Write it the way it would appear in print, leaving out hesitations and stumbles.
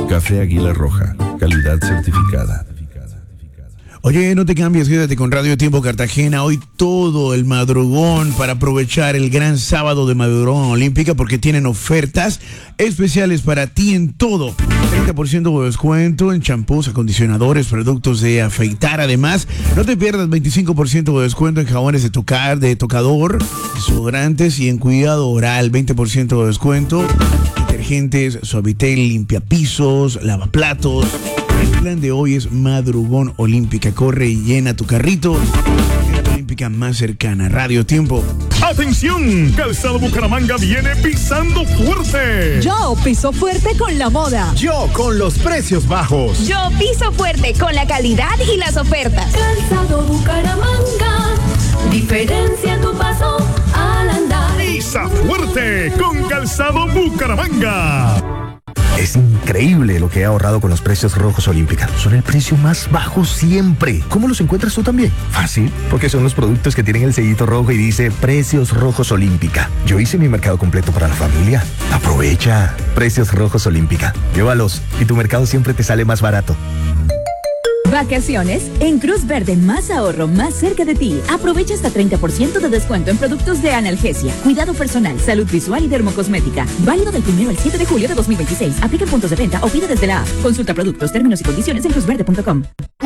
Café Águila Roja, calidad certificada. Oye, no te cambies, quédate con Radio Tiempo Cartagena. Hoy todo el madrugón para aprovechar el gran sábado de Madrugón Olímpica, porque tienen ofertas especiales para ti en todo. 30% de descuento en champús, acondicionadores, productos de afeitar. Además, no te pierdas 25% de descuento en jabones de tocador, desodorantes y en cuidado oral. 20% de descuento. Detergentes, Suavitel, limpiapisos, lavaplatos. El plan de hoy es Madrugón Olímpica. Corre y llena tu carrito. La olímpica más cercana. Radio Tiempo. ¡Atención! Calzado Bucaramanga viene pisando fuerte. Yo piso fuerte con la moda. Yo con los precios bajos. Yo piso fuerte con la calidad y las ofertas. Calzado Bucaramanga, diferencia tu paso al andar. Pisa fuerte con Calzado Bucaramanga. Es increíble lo que he ahorrado con los precios rojos Olímpica. Son el precio más bajo siempre. ¿Cómo los encuentras tú también? Fácil, porque son los productos que tienen el sellito rojo y dice Precios Rojos Olímpica. Yo hice mi mercado completo para la familia. Aprovecha. Precios Rojos Olímpica. Llévalos y tu mercado siempre te sale más barato. Vacaciones en Cruz Verde, más ahorro, más cerca de ti. Aprovecha hasta 30% de descuento en productos de analgesia, cuidado personal, salud visual y dermocosmética. Válido del 1 al 7 de julio de 2026. Aplica en puntos de venta o pide desde la app. Consulta productos, términos y condiciones en cruzverde.com.